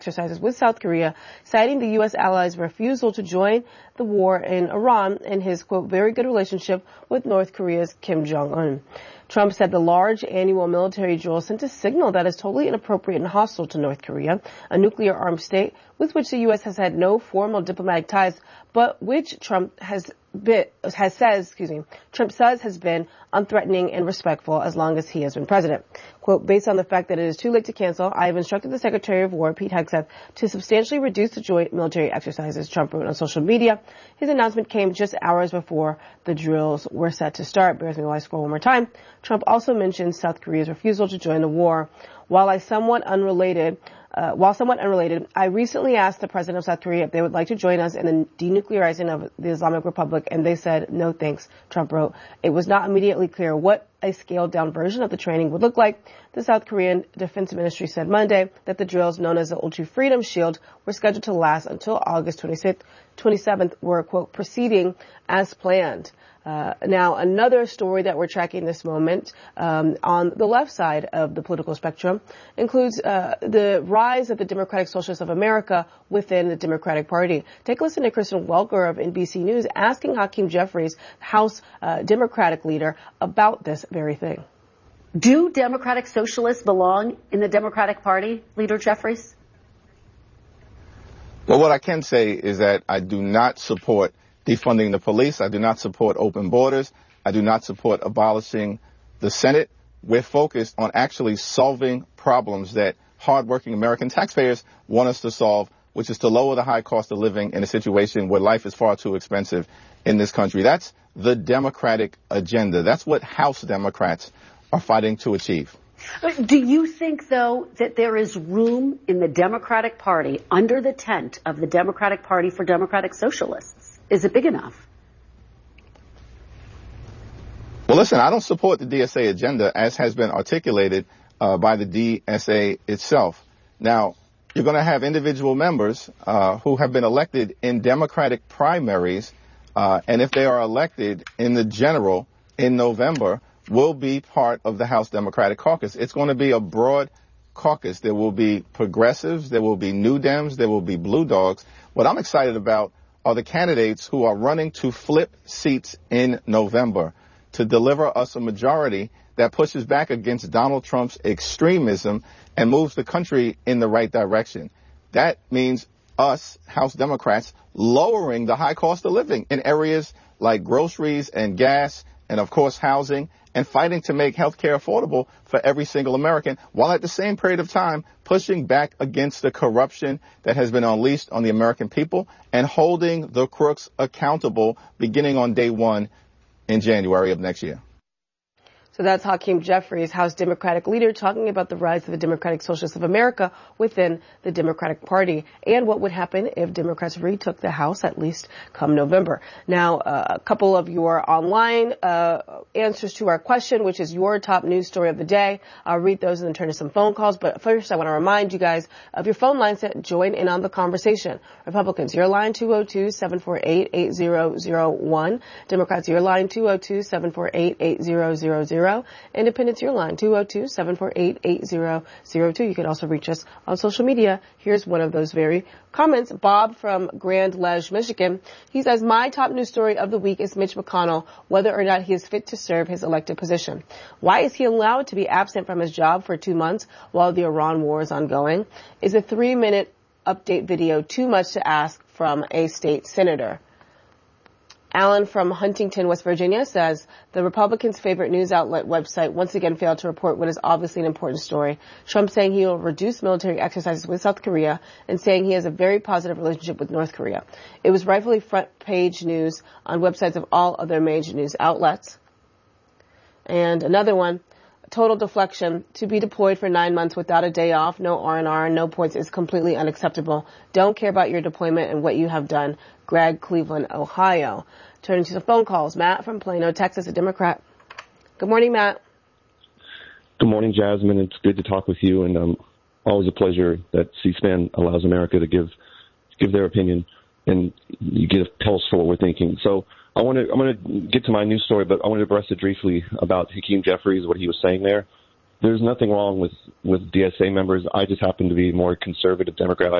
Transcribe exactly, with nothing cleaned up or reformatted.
exercises with South Korea, citing the U S allies' refusal to join the war in Iran and his, quote, very good relationship with North Korea's Kim Jong-un. Trump said the large annual military drill sent a signal that is totally inappropriate and hostile to North Korea, a nuclear-armed state with which the U S has had no formal diplomatic ties, but which Trump has been, has says, excuse me, Trump says has been unthreatening and respectful as long as he has been president. Quote, based on the fact that it is too late to cancel, I have instructed the Secretary of War, Pete Hegseth, to substantially reduce the joint military exercises, Trump wrote on social media. His announcement came just hours before the drills were set to start. Bear with me while I scroll one more time. Trump also mentioned South Korea's refusal to join the war. While I somewhat unrelated, uh, while somewhat unrelated, I recently asked the president of South Korea if they would like to join us in the denuclearizing of the Islamic Republic, and they said no thanks, Trump wrote. It was not immediately clear what a scaled-down version of the training would look like. The South Korean Defense Ministry said Monday that the drills, known as the Ultra Freedom Shield, were scheduled to last until August twenty-sixth, twenty-seventh, were, quote, proceeding as planned. Uh, now, another story that we're tracking this moment um, on the left side of the political spectrum includes uh, the rise of the Democratic Socialists of America within the Democratic Party. Take a listen to Kristen Welker of N B C News asking Hakeem Jeffries, House uh, Democratic leader, about this very thing. Do Democratic Socialists belong in the Democratic Party, Leader Jeffries? Well, what I can say is that I do not support defunding the police. I do not support open borders. I do not support abolishing the Senate. We're focused on actually solving problems that hardworking American taxpayers want us to solve, which is to lower the high cost of living in a situation where life is far too expensive in this country. That's the Democratic agenda. That's what House Democrats are fighting to achieve. Do you think, though, that there is room in the Democratic Party under the tent of the Democratic Party for Democratic Socialists? Is it big enough? Well, listen, I don't support the D S A agenda as has been articulated uh, by the D S A itself. Now, you're going to have individual members uh, who have been elected in Democratic primaries, uh, and if they are elected in the general in November, will be part of the House Democratic Caucus. It's going to be a broad caucus. There will be progressives, there will be New Dems, there will be Blue Dogs. What I'm excited about are the candidates who are running to flip seats in November to deliver us a majority that pushes back against Donald Trump's extremism and moves the country in the right direction. That means us, House Democrats, lowering the high cost of living in areas like groceries and gas and, of course, housing, and fighting to make health care affordable for every single American, while at the same period of time pushing back against the corruption that has been unleashed on the American people and holding the crooks accountable beginning on day one in January of next year. So that's Hakeem Jeffries, House Democratic leader, talking about the rise of the Democratic Socialists of America within the Democratic Party and what would happen if Democrats retook the House, at least come November. Now, uh, a couple of your online uh, answers to our question, which is your top news story of the day. I'll read those and then turn to some phone calls. But first, I want to remind you guys of your phone line set. Join in on the conversation. Republicans, your line two oh two, seven four eight, eight zero zero one. Democrats, your line two oh two, seven four eight, eight zero zero zero. Independents, your line two oh two, seven four eight, eight zero zero two. You can also reach us on social media. Here's one of those very comments. Bob from Grand Ledge, Michigan. He says, my top news story of the week is Mitch McConnell, whether or not he is fit to serve his elected position. Why is he allowed to be absent from his job for two months while the Iran war is ongoing? Is a three-minute update video too much to ask from a state senator? Alan from Huntington, West Virginia says the Republicans' favorite news outlet website once again failed to report what is obviously an important story. Trump saying he will reduce military exercises with South Korea and saying he has a very positive relationship with North Korea. It was rightfully front page news on websites of all other major news outlets. And another one, total deflection. To be deployed for nine months without a day off, no R and R, no points is completely unacceptable. Don't care about your deployment and what you have done. Greg, Cleveland, Ohio. Turning to the phone calls. Matt from Plano, Texas, a Democrat. Good morning, Matt. Good morning, Jasmine. It's good to talk with you, and um, always a pleasure that C-SPAN allows America to give give their opinion, and you get a pulse for what we're thinking. So I want to I'm going to get to my news story, but I want to address it briefly about Hakeem Jeffries, what he was saying there. There's nothing wrong with, with D S A members. I just happen to be a more conservative Democrat. I